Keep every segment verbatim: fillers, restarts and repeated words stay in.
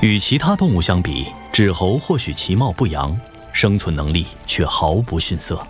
与其他动物相比，纸猴或许其貌不扬，生存能力却毫不逊色。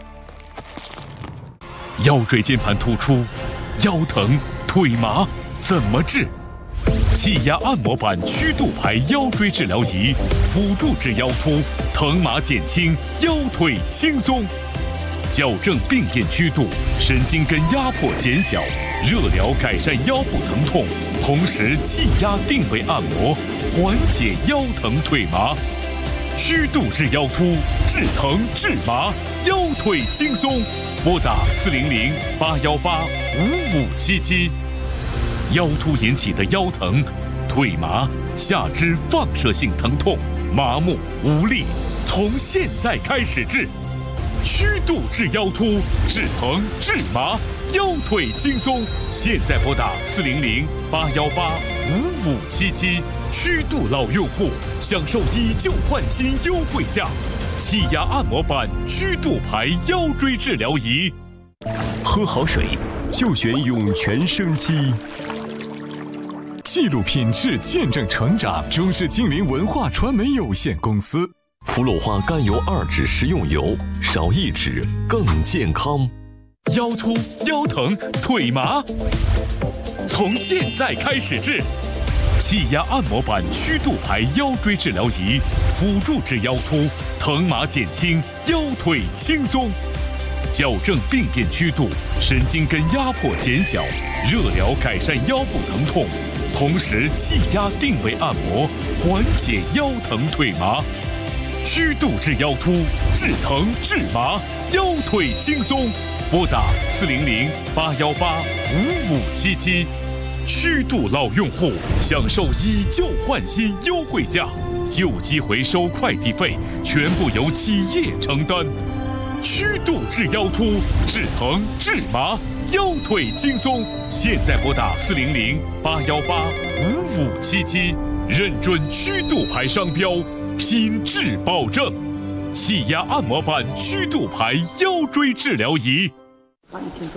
腰椎间盘突出、腰疼、腿麻怎么治？气压按摩板曲度牌腰椎治疗仪，辅助治腰突，疼麻减轻，腰腿轻松。矫正病变曲度，神经根压迫减小，热疗改善腰部疼痛，同时气压定位按摩，缓解腰疼腿麻。曲度治腰突，治疼治麻，腰腿轻松。拨打四零零八幺八五五七七。腰突引起的腰疼、腿麻、下肢放射性疼痛、麻木无力，从现在开始治。曲度治腰突，治疼治麻，腰腿轻松。现在拨打四零零八幺八五五七七。曲度老用户享受以旧换新优惠价，气压按摩板曲度牌腰椎治疗仪。 喝好水就选涌泉生机。记录品质，见证成长。中式精灵文化传媒有限公司。 氟鲁化甘油二酯食用油，少一酯更健康。 腰突、腰疼、腿麻，从现在开始治。气压按摩板曲度牌腰椎治疗仪，辅助治腰突，疼麻减轻，腰腿轻松。矫正病变曲度，神经根压迫减小，热疗改善腰部疼痛，同时气压定位按摩，缓解腰疼腿麻。曲度治腰突，治疼治麻，腰腿轻松。拨打四零零八幺八五五七七。曲度老用户享受以旧换新优惠价，旧机回收快递费全部由企业承担。曲度治腰突，治疼治麻，腰腿轻松。现在拨打四零零八幺八五五七七，认准曲度牌商标，品质保证。气压按摩板曲度牌腰椎治疗仪。 好，你请坐。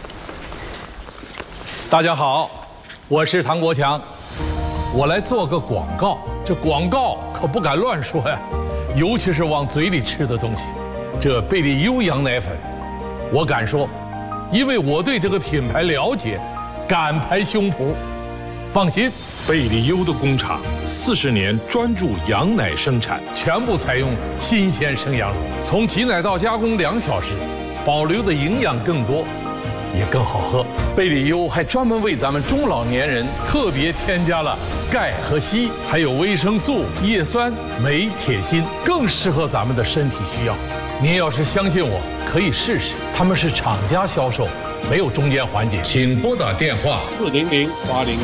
大家好，我是唐国强，我来做个广告。这广告可不敢乱说呀，尤其是往嘴里吃的东西。这贝利优羊奶粉，我敢说，因为我对这个品牌了解，敢拍胸脯。放心， 贝利优的工厂四十年专注羊奶生产， 全部采用新鲜生羊乳，从挤奶到加工两小时，保留的营养更多，也更好喝。贝利优还专门为咱们中老年人特别添加了钙和硒，还有维生素、叶酸、镁、铁、锌，更适合咱们的身体需要。您要是相信我，可以试试。他们是厂家销售，没有中间环节。 请拨打电话四零零八零。